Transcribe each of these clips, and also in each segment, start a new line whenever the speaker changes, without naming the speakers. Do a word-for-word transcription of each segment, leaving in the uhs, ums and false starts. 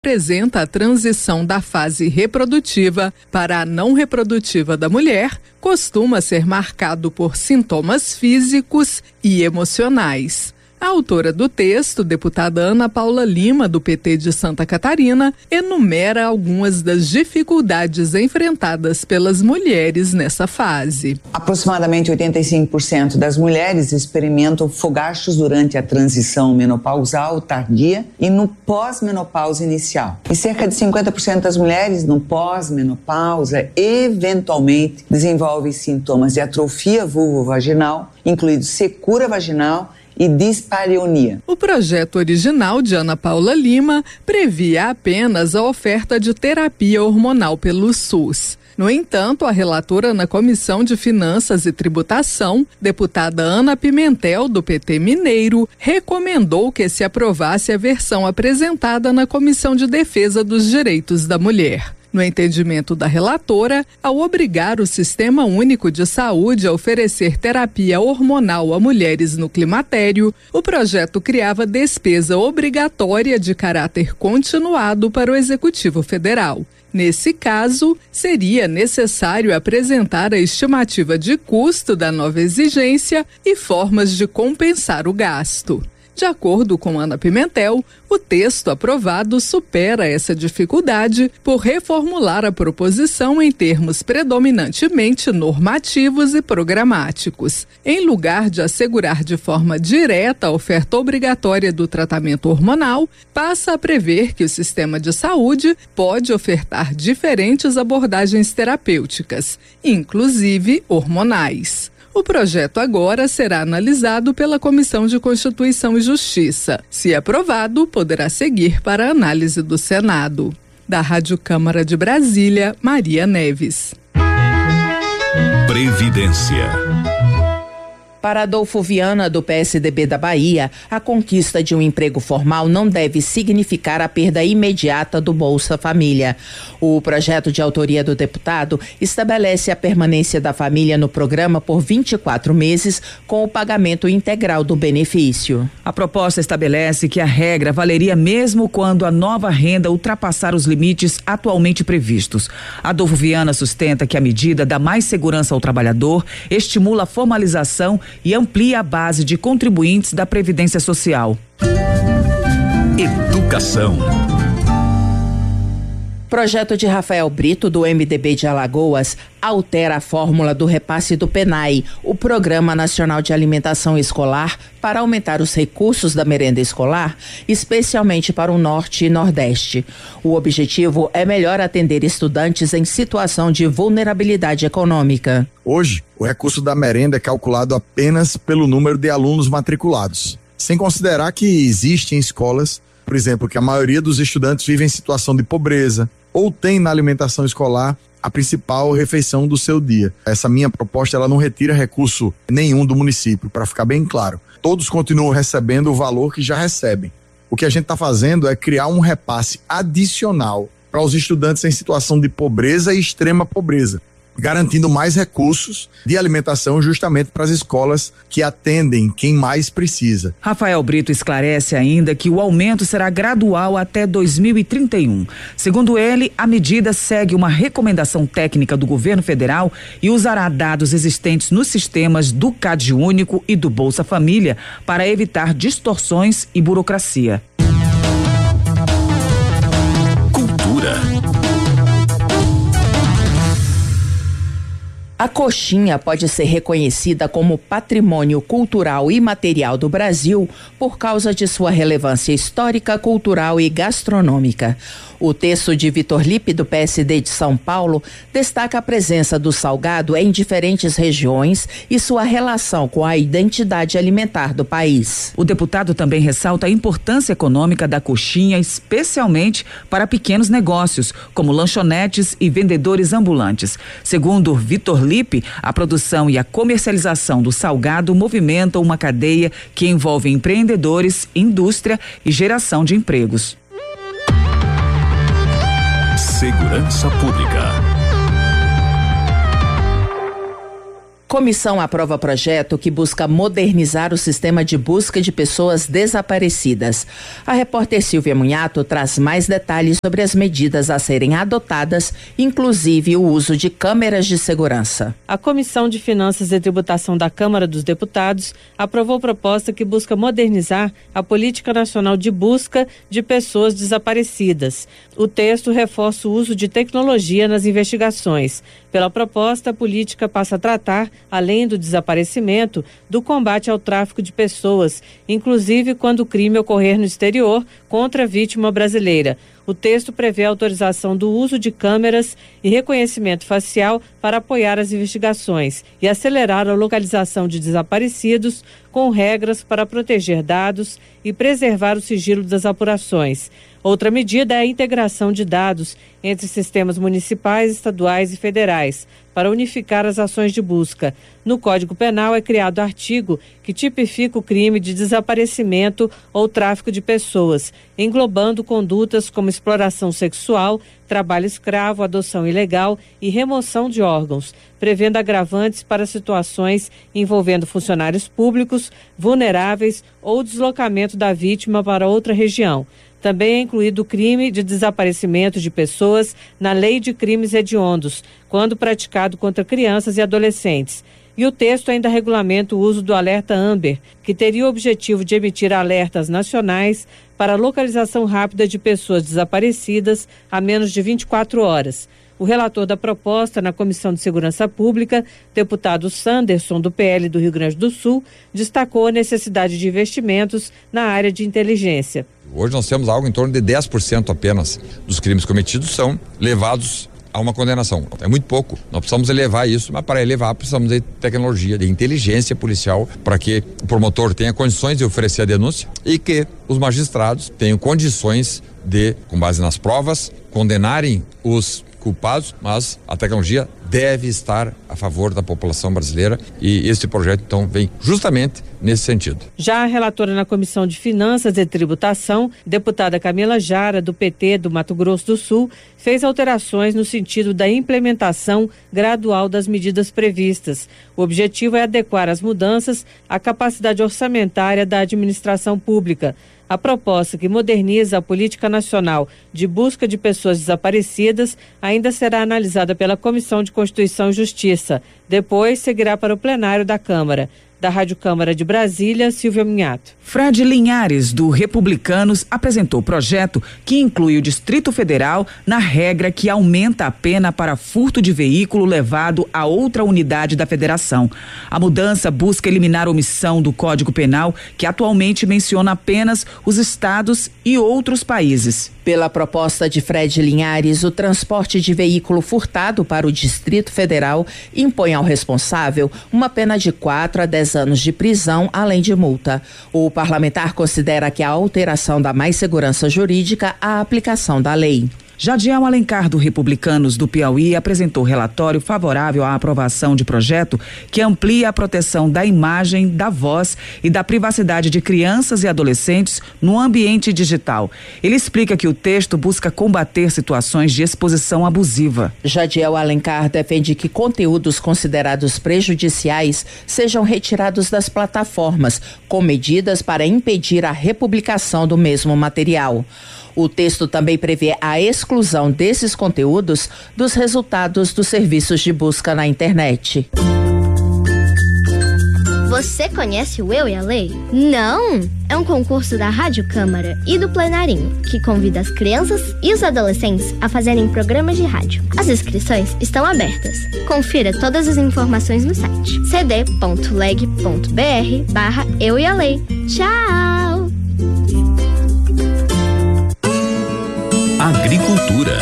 apresenta a transição da fase reprodutiva para a não reprodutiva da mulher, costuma ser marcado por sintomas físicos e emocionais. A autora do texto, deputada Ana Paula Lima, do P T de Santa Catarina, enumera algumas das dificuldades enfrentadas pelas mulheres nessa fase.
Aproximadamente oitenta e cinco por cento das mulheres experimentam fogachos durante a transição menopausal tardia e no pós-menopausa inicial. E cerca de cinquenta por cento das mulheres no pós-menopausa eventualmente desenvolvem sintomas de atrofia vulvovaginal, incluindo secura vaginal e dispareunia.
O projeto original de Ana Paula Lima previa apenas a oferta de terapia hormonal pelo SUS. No entanto, a relatora na Comissão de Finanças e Tributação, deputada Ana Pimentel, do P T Mineiro, recomendou que se aprovasse a versão apresentada na Comissão de Defesa dos Direitos da Mulher. No entendimento da relatora, ao obrigar o Sistema Único de Saúde a oferecer terapia hormonal a mulheres no climatério, o projeto criava despesa obrigatória de caráter continuado para o Executivo Federal. Nesse caso, seria necessário apresentar a estimativa de custo da nova exigência e formas de compensar o gasto. De acordo com Ana Pimentel, o texto aprovado supera essa dificuldade por reformular a proposição em termos predominantemente normativos e programáticos. Em lugar de assegurar de forma direta a oferta obrigatória do tratamento hormonal, passa a prever que o sistema de saúde pode ofertar diferentes abordagens terapêuticas, inclusive hormonais. O projeto agora será analisado pela Comissão de Constituição e Justiça. Se aprovado, poderá seguir para a análise do Senado. Da Rádio Câmara de Brasília, Maria Neves.
Previdência.
Para Adolfo Viana, do P S D B da Bahia, a conquista de um emprego formal não deve significar a perda imediata do Bolsa Família. O projeto de autoria do deputado estabelece a permanência da família no programa por vinte e quatro meses, com o pagamento integral do benefício.
A proposta estabelece que a regra valeria mesmo quando a nova renda ultrapassar os limites atualmente previstos. Adolfo Viana sustenta que a medida dá mais segurança ao trabalhador, estimula a formalização e amplia a base de contribuintes da Previdência Social.
Educação.
Projeto de Rafael Brito, do M D B de Alagoas, altera a fórmula do repasse do PENAE, o Programa Nacional de Alimentação Escolar, para aumentar os recursos da merenda escolar, especialmente para o Norte e Nordeste. O objetivo é melhor atender estudantes em situação de vulnerabilidade econômica.
Hoje, o recurso da merenda é calculado apenas pelo número de alunos matriculados, sem considerar que existem escolas, por exemplo, que a maioria dos estudantes vive em situação de pobreza ou tem na alimentação escolar a principal refeição do seu dia. Essa minha proposta, ela não retira recurso nenhum do município, para ficar bem claro. Todos continuam recebendo o valor que já recebem. O que a gente está fazendo é criar um repasse adicional para os estudantes em situação de pobreza e extrema pobreza, garantindo mais recursos de alimentação justamente para as escolas que atendem quem mais precisa.
Rafael Brito esclarece ainda que o aumento será gradual até dois mil e trinta e um. Segundo ele, a medida segue uma recomendação técnica do governo federal e usará dados existentes nos sistemas do CAD Único e do Bolsa Família para evitar distorções e burocracia.
Cultura.
A coxinha pode ser reconhecida como patrimônio cultural imaterial do Brasil por causa de sua relevância histórica, cultural e gastronômica. O texto de Vitor Lippe, do P S D de São Paulo, destaca a presença do salgado em diferentes regiões e sua relação com a identidade alimentar do país.
O deputado também ressalta a importância econômica da coxinha, especialmente para pequenos negócios, como lanchonetes e vendedores ambulantes. Segundo Vitor Lippe, a produção e a comercialização do salgado movimentam uma cadeia que envolve empreendedores, indústria e geração de empregos.
Segurança Pública.
Comissão aprova projeto que busca modernizar o sistema de busca de pessoas desaparecidas. A repórter Silvia Munhato traz mais detalhes sobre as medidas a serem adotadas, inclusive o uso de câmeras de segurança.
A Comissão de Finanças e Tributação da Câmara dos Deputados aprovou proposta que busca modernizar a Política Nacional de Busca de Pessoas Desaparecidas. O texto reforça o uso de tecnologia nas investigações. Pela proposta, a política passa a tratar, além do desaparecimento, do combate ao tráfico de pessoas, inclusive quando o crime ocorrer no exterior contra a vítima brasileira. O texto prevê a autorização do uso de câmeras e reconhecimento facial para apoiar as investigações e acelerar a localização de desaparecidos, com regras para proteger dados e preservar o sigilo das apurações. Outra medida é a integração de dados entre sistemas municipais, estaduais e federais, para unificar as ações de busca. No Código Penal é criado artigo que tipifica o crime de desaparecimento ou tráfico de pessoas, englobando condutas como exploração sexual, trabalho escravo, adoção ilegal e remoção de órgãos, prevendo agravantes para situações envolvendo funcionários públicos, vulneráveis ou deslocamento da vítima para outra região. Também é incluído o crime de desaparecimento de pessoas na Lei de Crimes Hediondos, quando praticado contra crianças e adolescentes. E o texto ainda regulamenta o uso do alerta Amber, que teria o objetivo de emitir alertas nacionais para a localização rápida de pessoas desaparecidas a menos de vinte e quatro horas. O relator da proposta na Comissão de Segurança Pública, deputado Sanderson, do P L do Rio Grande do Sul, destacou a necessidade de investimentos na área de inteligência.
Hoje nós temos algo em torno de dez por cento apenas dos crimes cometidos são levados a uma condenação. É muito pouco. Nós precisamos elevar isso, mas para elevar precisamos de tecnologia, de inteligência policial, para que o promotor tenha condições de oferecer a denúncia e que os magistrados tenham condições de, com base nas provas, condenarem os culpados, mas a tecnologia deve estar a favor da população brasileira e esse projeto então vem justamente nesse sentido.
Já a relatora na Comissão de Finanças e Tributação, deputada Camila Jara, do P T do Mato Grosso do Sul, fez alterações no sentido da implementação gradual das medidas previstas. O objetivo é adequar as mudanças à capacidade orçamentária da administração pública. A proposta, que moderniza a Política Nacional de Busca de Pessoas Desaparecidas, ainda será analisada pela Comissão de Constituição e Justiça. Depois, seguirá para o plenário da Câmara. Da Rádio Câmara de Brasília, Silvia Minhato.
Fred Linhares, do Republicanos, apresentou o projeto que inclui o Distrito Federal na regra que aumenta a pena para furto de veículo levado a outra unidade da federação. A mudança busca eliminar a omissão do Código Penal, que atualmente menciona apenas os estados e outros países.
Pela proposta de Fred Linhares, o transporte de veículo furtado para o Distrito Federal impõe ao responsável uma pena de quatro a dez anos de prisão, além de multa. O parlamentar considera que a alteração dá mais segurança jurídica à aplicação da lei.
Jadiel Alencar, do Republicanos do Piauí, apresentou relatório favorável à aprovação de projeto que amplia a proteção da imagem, da voz e da privacidade de crianças e adolescentes no ambiente digital. Ele explica que o texto busca combater situações de exposição abusiva.
Jadiel Alencar defende que conteúdos considerados prejudiciais sejam retirados das plataformas, com medidas para impedir a republicação do mesmo material. O texto também prevê a exclusão desses conteúdos dos resultados dos serviços de busca na internet.
Você conhece o Eu e a Lei? Não! É um concurso da Rádio Câmara e do Plenarinho, que convida as crianças e os adolescentes a fazerem programas de rádio. As inscrições estão abertas. Confira todas as informações no site c d ponto leg ponto b r barra Eu e a Lei. Tchau!
Agricultura.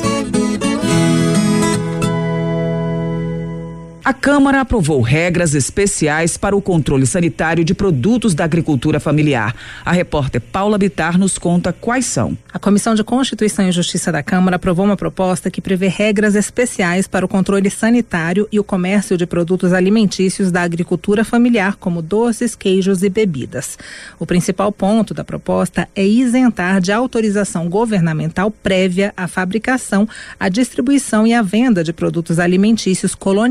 A Câmara aprovou regras especiais para o controle sanitário de produtos da agricultura familiar. A repórter Paula Bittar nos conta quais são.
A Comissão de Constituição e Justiça da Câmara aprovou uma proposta que prevê regras especiais para o controle sanitário e o comércio de produtos alimentícios da agricultura familiar, como doces, queijos e bebidas. O principal ponto da proposta é isentar de autorização governamental prévia a fabricação, a distribuição e a venda de produtos alimentícios coloniais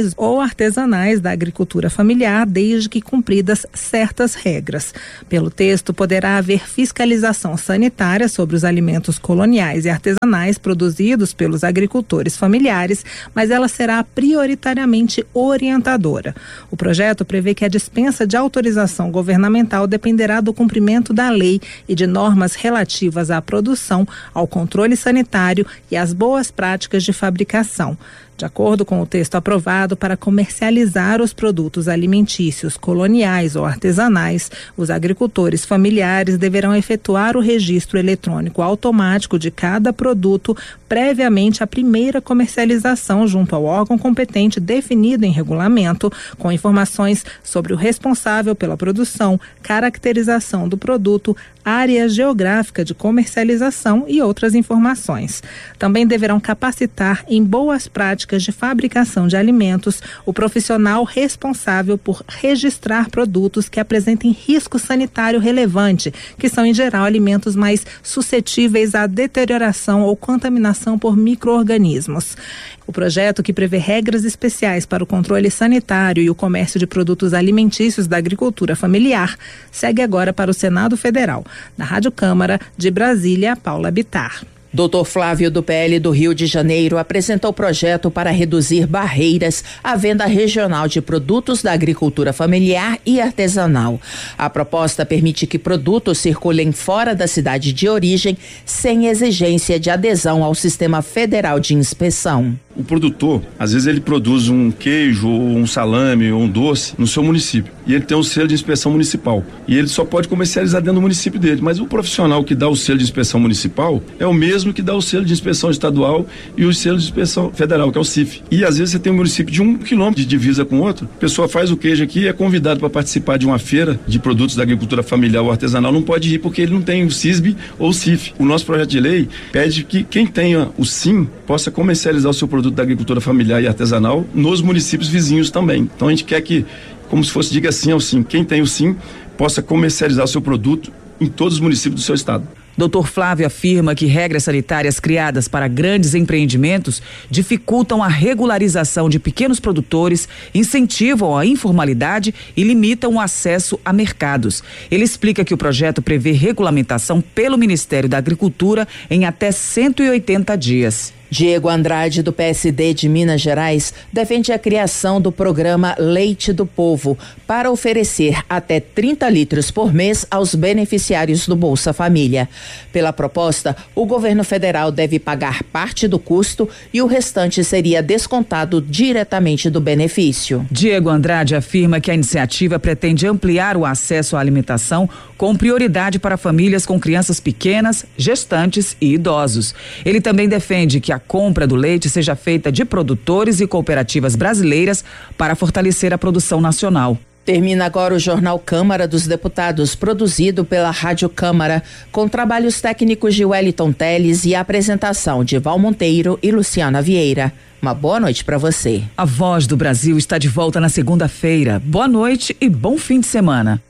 alimentícios ou artesanais da agricultura familiar, desde que cumpridas certas regras. Pelo texto, poderá haver fiscalização sanitária sobre os alimentos coloniais e artesanais produzidos pelos agricultores familiares, mas ela será prioritariamente orientadora. O projeto prevê que a dispensa de autorização governamental dependerá do cumprimento da lei e de normas relativas à produção, ao controle sanitário e às boas práticas de fabricação. De acordo com o texto aprovado, para comercializar os produtos alimentícios coloniais ou artesanais, os agricultores familiares deverão efetuar o registro eletrônico automático de cada produto previamente à primeira comercialização junto ao órgão competente definido em regulamento, com informações sobre o responsável pela produção, caracterização do produto, área geográfica de comercialização e outras informações. Também deverão capacitar em boas práticas de fabricação de alimentos o profissional responsável por registrar produtos que apresentem risco sanitário relevante, que são em geral alimentos mais suscetíveis à deterioração ou contaminação por micro-organismos. O projeto, que prevê regras especiais para o controle sanitário e o comércio de produtos alimentícios da agricultura familiar, segue agora para o Senado Federal. Na Rádio Câmara de Brasília, Paula Bittar.
doutor Flávio, do P L do Rio de Janeiro, apresentou o projeto para reduzir barreiras à venda regional de produtos da agricultura familiar e artesanal. A proposta permite que produtos circulem fora da cidade de origem sem exigência de adesão ao Sistema Federal de Inspeção.
O produtor, às vezes ele produz um queijo, ou um salame, ou um doce no seu município. E ele tem um selo de inspeção municipal. E ele só pode comercializar dentro do município dele. Mas o profissional que dá o selo de inspeção municipal é o mesmo que dá o selo de inspeção estadual e o selo de inspeção federal, que é o C I F. E às vezes você tem um município de um quilômetro de divisa com outro. A pessoa faz o queijo aqui e é convidado para participar de uma feira de produtos da agricultura familiar ou artesanal. Não pode ir porque ele não tem o C I S B ou o C I F. O nosso projeto de lei pede que quem tenha o SIM possa comercializar o seu produto da agricultura familiar e artesanal nos municípios vizinhos também. Então a gente quer que, como se fosse, diga sim ao sim, quem tem o SIM possa comercializar o seu produto em todos os municípios do seu estado.
doutor Flávio afirma que regras sanitárias criadas para grandes empreendimentos dificultam a regularização de pequenos produtores, incentivam a informalidade e limitam o acesso a mercados. Ele explica que o projeto prevê regulamentação pelo Ministério da Agricultura em até cento e oitenta dias.
Diego Andrade, do P S D de Minas Gerais, defende a criação do programa Leite do Povo para oferecer até trinta litros por mês aos beneficiários do Bolsa Família. Pela proposta, o governo federal deve pagar parte do custo e o restante seria descontado diretamente do benefício.
Diego Andrade afirma que a iniciativa pretende ampliar o acesso à alimentação com prioridade para famílias com crianças pequenas, gestantes e idosos. Ele também defende que a A compra do leite seja feita de produtores e cooperativas brasileiras para fortalecer a produção nacional.
Termina agora o Jornal Câmara dos Deputados, produzido pela Rádio Câmara, com trabalhos técnicos de Wellington Teles e a apresentação de Val Monteiro e Luciana Vieira. Uma boa noite para você.
A Voz do Brasil está de volta na segunda-feira. Boa noite e bom fim de semana.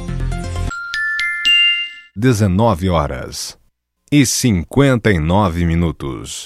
dezenove horas e cinquenta e nove minutos.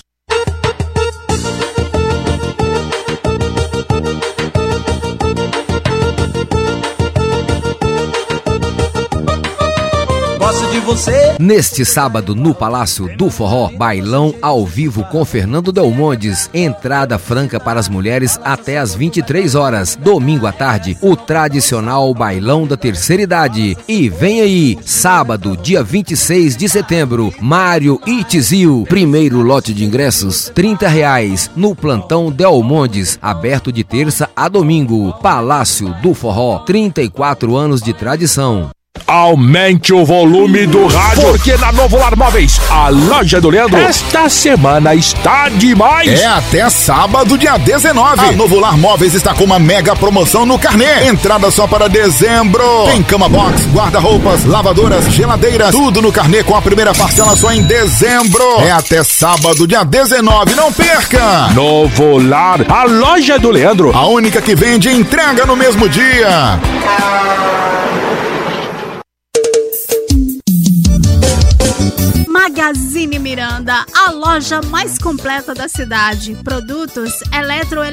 Gosto de você.
Neste sábado, no Palácio do Forró, bailão ao vivo com Fernando Delmondes. Entrada franca para as mulheres até às vinte e três horas. Domingo à tarde, o tradicional bailão da terceira idade. E vem aí, sábado, dia vinte e seis de setembro, Mário e Tizil. Primeiro lote de ingressos, trinta reais, no plantão Delmondes, aberto de terça a domingo. Palácio do Forró, trinta e quatro anos de tradição.
Aumente o volume do rádio, porque na Novo Lar Móveis, a loja do Leandro, esta semana está demais.
É até sábado, dia dezenove. A Novo Lar Móveis está com uma mega promoção no carnê. Entrada só para dezembro. Tem cama box, guarda-roupas, lavadoras, geladeiras, tudo no carnê com a primeira parcela só em dezembro. É até sábado, dia dezenove. Não perca.
Novo Lar, a loja do Leandro,
a única que vende e entrega no mesmo dia.
Magazine Miranda, a loja mais completa da cidade. Produtos eletroeletrônicos